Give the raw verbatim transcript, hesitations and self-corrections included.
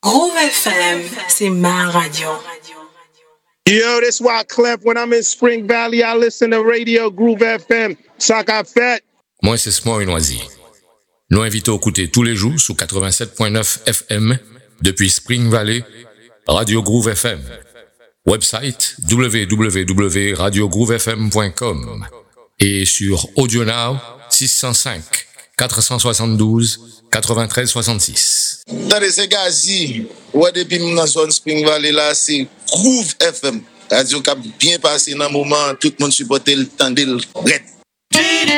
Groove F M, c'est ma radio. Yo, this Wyclef. When I'm in Spring Valley, I listen to Radio Groove F M. Ça qu'a fait. Moi, c'est Small Noisy. Nous invitons à écouter tous les jours sous quatre-vingt-sept point neuf F M depuis Spring Valley, Radio Groove F M. Website w w w point radio groove f m point com et sur AudioNow six zéro cinq, quatre sept deux, neuf trois six six. Attendez, c'est Gazi. Ouais, depuis dans la zone Spring Valley, là, c'est Groove F M. Radio qui a bien passé dans le moment, tout le monde supporte le temps de le